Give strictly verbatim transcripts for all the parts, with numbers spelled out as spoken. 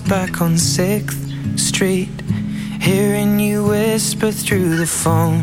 back on sixth Street, hearing you whisper through the phone,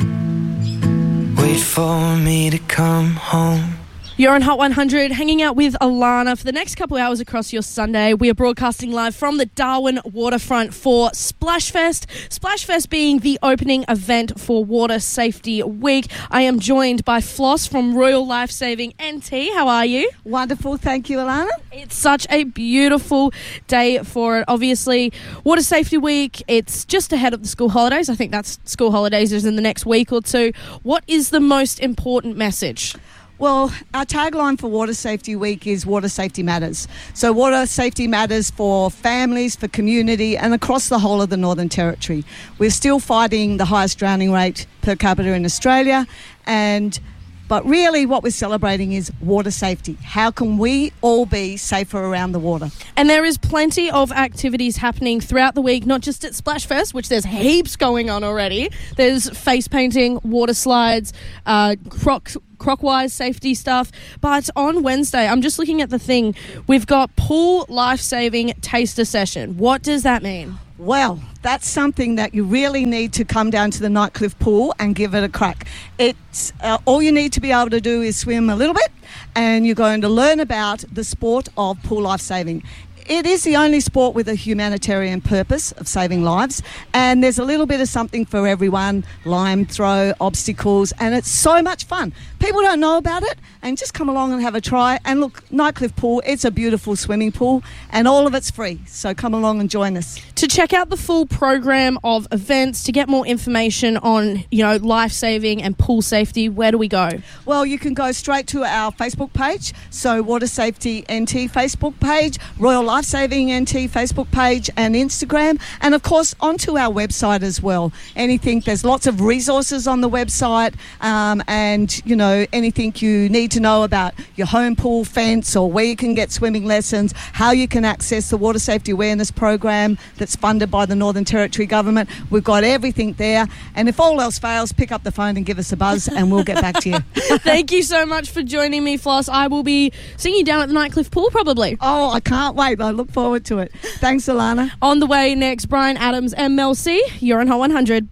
wait for me to come home. You're on Hot one hundred, hanging out with Alana for the next couple of hours across your Sunday. We are broadcasting live from the Darwin waterfront for Splashfest. Splashfest being the opening event for Water Safety Week. I am joined by Floss from Royal Lifesaving N T. How are you? Wonderful, thank you, Alana. It's such a beautiful day for it. Obviously, Water Safety Week, it's just ahead of the school holidays. I think that's school holidays is in the next week or two. What is the most important message? Well, our tagline for Water Safety Week is Water Safety Matters. So water safety matters for families, for community, and across the whole of the Northern Territory. We're still fighting the highest drowning rate per capita in Australia, and but really what we're celebrating is water safety. How can we all be safer around the water? And there is plenty of activities happening throughout the week, not just at Splashfest, which there's heaps going on already. There's face painting, water slides, uh, croc... Crockwise safety stuff. But on Wednesday, I'm just looking at the thing, we've got Pool Life-Saving Taster Session. What does that mean? Well, that's something that you really need to come down to the Nightcliff pool and give it a crack. It's uh, all you need to be able to do is swim a little bit, and you're going to learn about the sport of pool life saving. It is the only sport with a humanitarian purpose of saving lives, and there's a little bit of something for everyone, lime throw, obstacles, and it's so much fun. People don't know about it, and just come along and have a try. And look, Nightcliff Pool, it's a beautiful swimming pool, and all of it's free, so come along and join us. To check out the full program of events, to get more information on, you know, life-saving and pool safety, where do we go? Well, you can go straight to our Facebook page, so Water Safety N T Facebook page, Royal Lifesaving N T Facebook page and Instagram, and of course onto our website as well. Anything, there's lots of resources on the website, um, and you know, anything you need to know about your home pool fence or where you can get swimming lessons, how you can access the Water Safety Awareness Program that's funded by the Northern Territory Government. We've got everything there, and if all else fails, pick up the phone and give us a buzz and we'll get back to you. Thank you so much for joining me, Floss. I will be seeing you down at the Nightcliff Pool probably. Oh, I can't wait. I look forward to it. Thanks, Alana. On the way next, Brian Adams and Mel C. You're on Hot one hundred.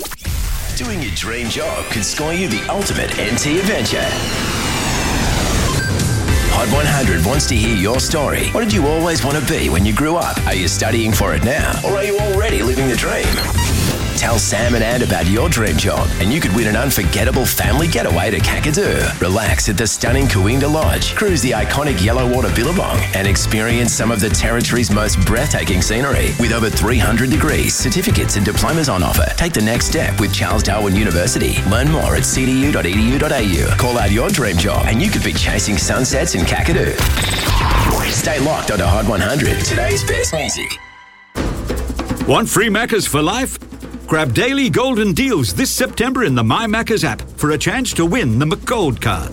Doing your dream job could score you the ultimate N T adventure. Hot one hundred wants to hear your story. What did you always want to be when you grew up? Are you studying for it now? Or are you already living the dream? Tell Sam and Ant about your dream job and you could win an unforgettable family getaway to Kakadu. Relax at the stunning Cooinda Lodge, cruise the iconic Yellowwater Billabong and experience some of the Territory's most breathtaking scenery. With over three hundred degrees, certificates and diplomas on offer. Take the next step with Charles Darwin University. Learn more at c d u dot e d u dot a u. Call out your dream job and you could be chasing sunsets in Kakadu. Stay locked onto Hot one hundred, today's best music. Want free Maccas for life? Grab daily golden deals this September in the My Maccas app for a chance to win the McGold card.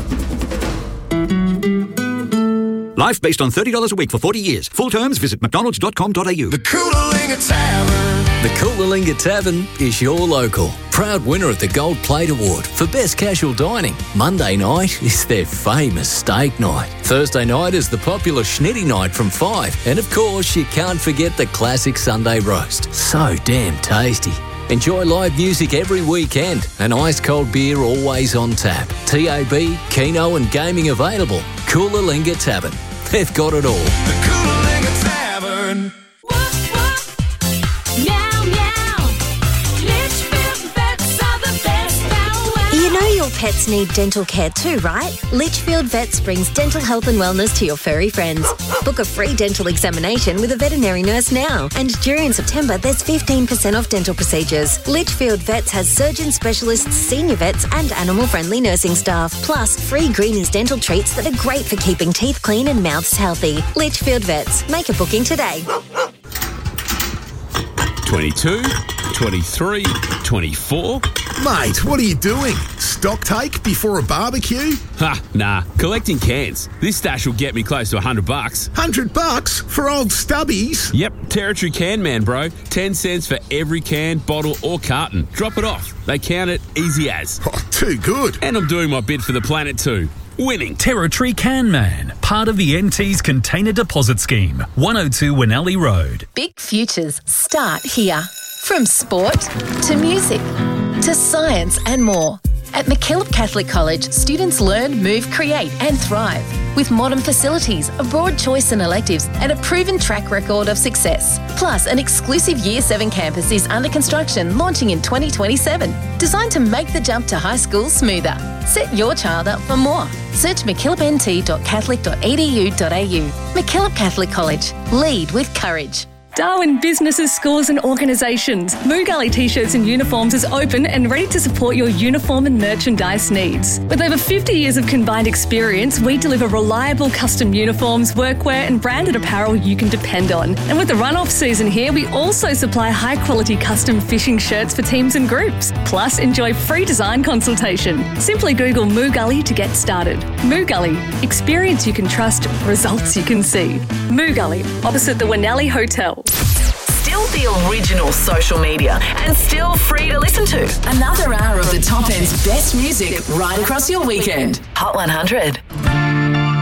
Life based on thirty dollars a week for forty years. Full terms, visit mcdonalds dot com dot a u. The Coolalinga Tavern. The Coolalinga Tavern is your local. Proud winner of the Gold Plate Award for Best Casual Dining. Monday night is their famous steak night. Thursday night is the popular Schnitty night from five. And of course, you can't forget the classic Sunday roast. So damn tasty. Enjoy live music every weekend and ice-cold beer always on tap. T A B, Keno and gaming available. Coolalinga Tavern. They've got it all. The Coolalinga Tavern. You know your pets need dental care too, right? Litchfield Vets brings dental health and wellness to your furry friends. Book a free dental examination with a veterinary nurse now. And during September, there's fifteen percent off dental procedures. Litchfield Vets has surgeon specialists, senior vets and animal-friendly nursing staff. Plus, free Greenies dental treats that are great for keeping teeth clean and mouths healthy. Litchfield Vets. Make a booking today. twenty-two, twenty-three, twenty-four. Mate, what are you doing? Stock take before a barbecue? Ha, nah. Collecting cans. This stash will get me close to a hundred bucks. Hundred bucks for old stubbies? Yep, Territory Can Man, bro. Ten cents for every can, bottle or carton. Drop it off. They count it easy as. Oh, too good. And I'm doing my bit for the planet too. Winning Territory Can Man, part of the N T's Container Deposit Scheme, one oh two Winnelli Road. Big futures start here. From sport to music to science and more. At MacKillop Catholic College, students learn, move, create and thrive. With modern facilities, a broad choice in electives and a proven track record of success. Plus, an exclusive Year seven campus is under construction, launching in twenty twenty-seven. Designed to make the jump to high school smoother. Set your child up for more. Search mackillop n t dot catholic dot e d u dot a u. MacKillop Catholic College. Lead with courage. Darwin Businesses, Schools and Organisations. Moo Gully T-shirts and uniforms is open and ready to support your uniform and merchandise needs. With over fifty years of combined experience, we deliver reliable custom uniforms, workwear and branded apparel you can depend on. And with the run-off season here, we also supply high-quality custom fishing shirts for teams and groups. Plus, enjoy free design consultation. Simply Google Moo Gully to get started. Moo Gully. Experience you can trust, results you can see. Moo Gully, opposite the Winnelli Hotel. Still the original social media and still free to listen to. Another hour of the top end's best music right across your weekend. Hot one hundred.